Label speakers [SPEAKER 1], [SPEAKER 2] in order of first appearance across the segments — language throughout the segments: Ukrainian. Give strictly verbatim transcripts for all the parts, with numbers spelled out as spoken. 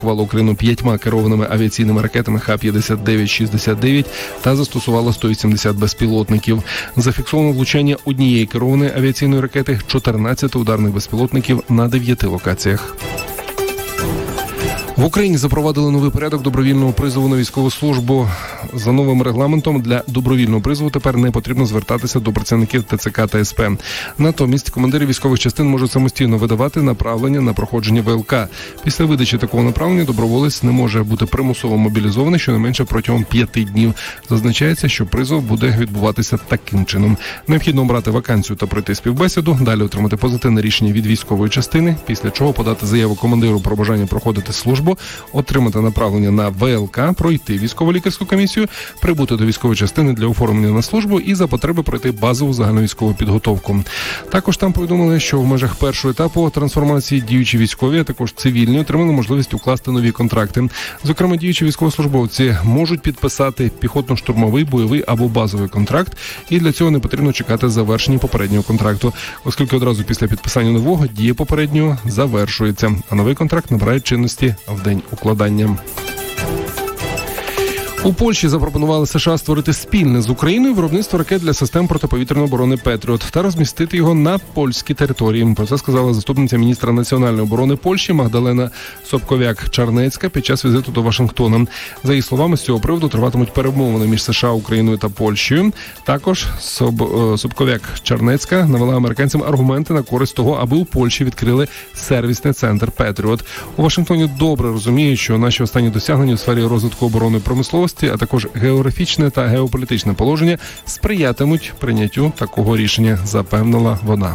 [SPEAKER 1] атакувала Україну п'ятьма керованими авіаційними ракетами Х п'ятдесят дев'ять шістдесят дев'ять та застосувала сто вісімдесят безпілотників. Зафіксовано влучання однієї керованої авіаційної ракети, чотирнадцять ударних безпілотників на дев'яти локаціях. В Україні запровадили новий порядок добровільного призову на військову службу. За новим регламентом для добровільного призову тепер не потрібно звертатися до працівників Т Ц К та С П. Натомість командири військових частин можуть самостійно видавати направлення на проходження В Л К. Після видачі такого направлення доброволець не може бути примусово мобілізований щонайменше протягом п'яти днів. Зазначається, що призов буде відбуватися таким чином. Необхідно обрати вакансію та пройти співбесіду, далі отримати позитивне рішення від військової частини, після чого подати заяву командиру про бажання проходити службу, отримати направлення на В Л К, пройти військово-лікарську комісію, прибути до військової частини для оформлення на службу і за потреби пройти базову загальновійськову підготовку. Також там повідомили, що в межах першого етапу трансформації діючі військові, а також цивільні отримали можливість укласти нові контракти. Зокрема, діючі військовослужбовці можуть підписати піхотно-штурмовий, бойовий або базовий контракт, і для цього не потрібно чекати завершення попереднього контракту, оскільки одразу після підписання нового дія попереднього завершується, а новий контракт набирає чинності в день укладання. У Польщі запропонували США створити спільне з Україною виробництво ракет для систем протиповітряної оборони «Петріот» та розмістити його на польській території. Про це сказала заступниця міністра національної оборони Польщі Магдалена Собковяк-Чарнецька під час візиту до Вашингтона. За її словами, з цього приводу триватимуть перемовини між США, Україною та Польщею. Також Соб... Собковяк-Чарнецька навела американцям аргументи на користь того, аби у Польщі відкрили сервісний центр «Петріот». У Вашингтоні добре розуміють, що наші останні досягнення у сфері розвитку оборонної промисловості, а також географічне та геополітичне положення сприятимуть прийняттю такого рішення, запевнила вона.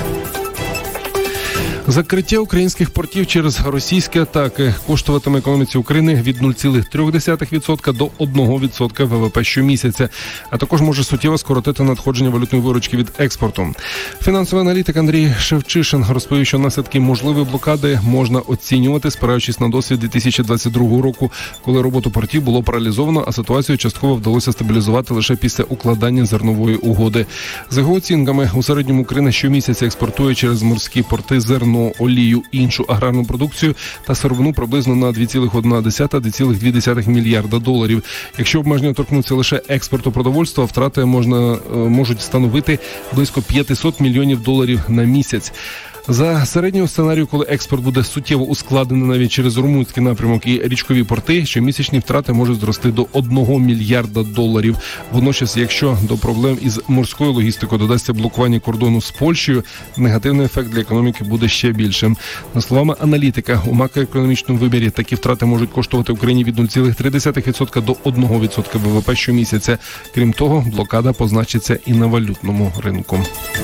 [SPEAKER 1] Закриття українських портів через російські атаки коштуватиме економіці України від нуль цілих три десятих відсотка до одного відсотка В В П щомісяця, а також може суттєво скоротити надходження валютної виручки від експорту. Фінансовий аналітик Андрій Шевчишин розповів, що наслідки можливої блокади можна оцінювати, спираючись на досвід дві тисячі двадцять другого року, коли роботу портів було паралізовано, а ситуацію частково вдалося стабілізувати лише після укладання зернової угоди. За його оцінками, у середньому Україна щомісяця експортує через морські порти зерно, олію, іншу аграрну продукцію та сировину приблизно на два цілих одна десята - два цілих дві десятих мільярда доларів. Якщо обмеження торкнуться лише експорту продовольства, втрати можна, можуть становити близько п'ятсот мільйонів доларів на місяць. За середнього сценарію, коли експорт буде суттєво ускладнений навіть через румунський напрямок і річкові порти, щомісячні втрати можуть зрости до одного мільярда доларів. Водночас, якщо до проблем із морською логістикою додасться блокування кордону з Польщею, негативний ефект для економіки буде ще більшим. За словами аналітика, у макроекономічному вимірі такі втрати можуть коштувати Україні від нуль цілих три десятих відсотка до одного відсотка В В П щомісяця. Крім того, блокада позначиться і на валютному ринку.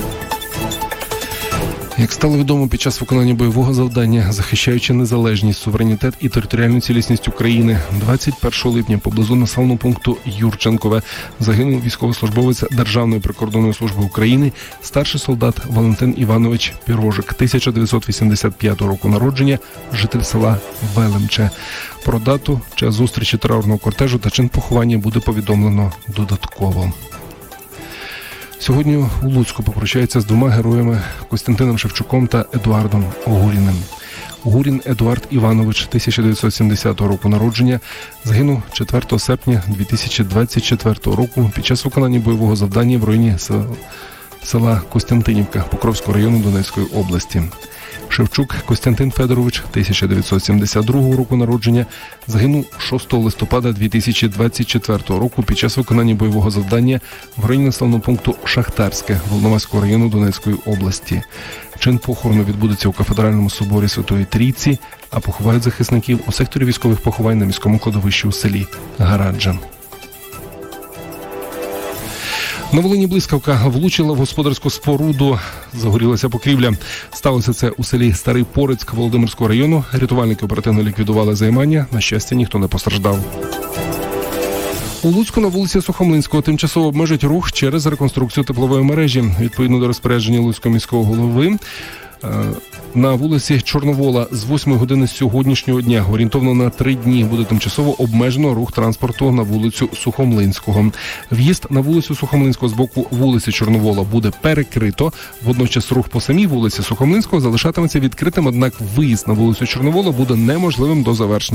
[SPEAKER 1] Як стало відомо під час виконання бойового завдання, захищаючи незалежність, суверенітет і територіальну цілісність України, двадцять першого липня поблизу населеного пункту Юрченкове загинув військовослужбовець Державної прикордонної служби України, старший солдат Валентин Іванович Пірожик, тисяча дев'ятсот вісімдесят п'ятого року народження, житель села Велемче. Про дату, час зустрічі траурного кортежу та чин поховання буде повідомлено додатково. Сьогодні у Луцьку попрощаються з двома героями – Костянтином Шевчуком та Едуардом Гуріним. Гурін Едуард Іванович, тисяча дев'ятсот сімдесятого року народження, загинув четвертого серпня дві тисячі двадцять четвертого року під час виконання бойового завдання в районі села Костянтинівка Покровського району Донецької області. Шевчук Костянтин Федорович, тисяча дев'ятсот сімдесят другого року народження, загинув шостого листопада дві тисячі двадцять четвертого року під час виконання бойового завдання в районі населеного пункту Шахтарське Волноваського району Донецької області. Чин похорону відбудеться у кафедральному соборі Святої Трійці, а поховають захисників у секторі військових поховань на міському кладовищі у селі Гараджа. На Волині блискавка влучила в господарську споруду, загорілася покрівля. Сталося це у селі Старий Порицьк Володимирського району. Рятувальники оперативно ліквідували займання. На щастя, ніхто не постраждав. У Луцьку на вулиці Сухомлинського тимчасово обмежать рух через реконструкцію теплової мережі. Відповідно до розпорядження Луцького міського голови, На вулиці Чорновола з восьмої години сьогоднішнього дня орієнтовно на три дні буде тимчасово обмежено рух транспорту на вулицю Сухомлинського. В'їзд на вулицю Сухомлинського з боку вулиці Чорновола буде перекрито. Водночас рух по самій вулиці Сухомлинського залишатиметься відкритим, однак виїзд на вулицю Чорновола буде неможливим до завершення